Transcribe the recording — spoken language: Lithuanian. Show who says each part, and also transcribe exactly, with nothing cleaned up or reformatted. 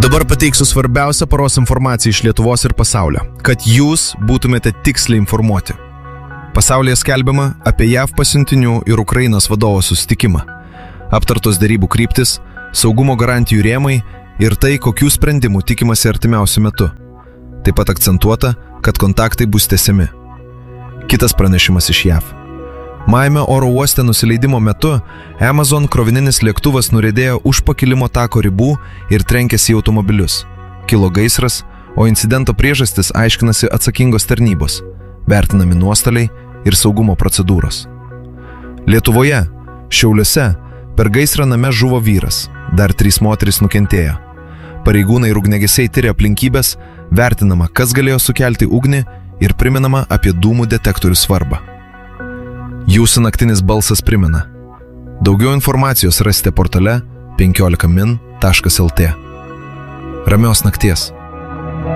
Speaker 1: Dabar pateiksiu svarbiausią paros informaciją iš Lietuvos ir pasaulio, kad jūs būtumėte tiksliai informuoti. Pasaulyje skelbiama apie J A V pasiuntinių ir Ukrainos vadovo susitikimą. Aptartos derybų kryptis, saugumo garantijų rėmai ir tai, kokių sprendimų tikimasi artimiausiu metu. Taip pat akcentuota, kad kontaktai bus tęsiami. Kitas pranešimas iš J A V. Miami oro uoste nusileidimo metu Amazon krovininis lėktuvas nuriedėjo už pakilimo tako ribų ir trenkėsi į automobilius. Kilo gaisras, o incidento priežastis aiškinasi atsakingos tarnybos, vertinami nuostoliai ir saugumo procedūros. Lietuvoje, Šiauliuose, per gaisrą name žuvo vyras, dar trys moterys nukentėjo. Pareigūnai ir ugniagesiai tiria aplinkybės, vertinama, kas galėjo sukelti ugnį ir priminama apie dūmų detektorių svarbą. Jūsų naktinis balsas primena. Daugiau informacijos rasite portale penkiolika min taškas el tė. Ramios nakties.